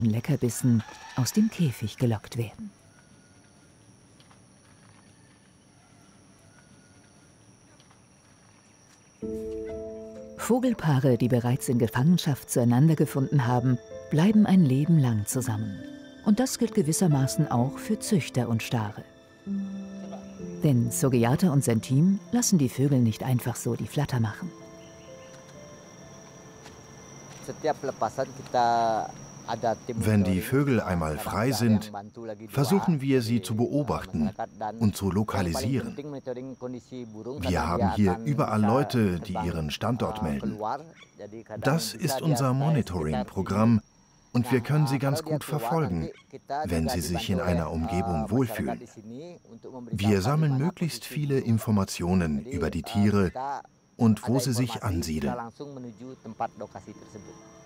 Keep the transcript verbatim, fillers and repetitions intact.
Leckerbissen aus dem Käfig gelockt werden. Vogelpaare, die bereits in Gefangenschaft zueinander gefunden haben, bleiben ein Leben lang zusammen. Und das gilt gewissermaßen auch für Züchter und Stare. Denn Sugiarto und sein Team lassen die Vögel nicht einfach so die Flatter machen. Wenn die Vögel einmal frei sind, versuchen wir, sie zu beobachten und zu lokalisieren. Wir haben hier überall Leute, die ihren Standort melden. Das ist unser Monitoring-Programm und wir können sie ganz gut verfolgen, wenn sie sich in einer Umgebung wohlfühlen. Wir sammeln möglichst viele Informationen über die Tiere und wo sie sich ansiedeln.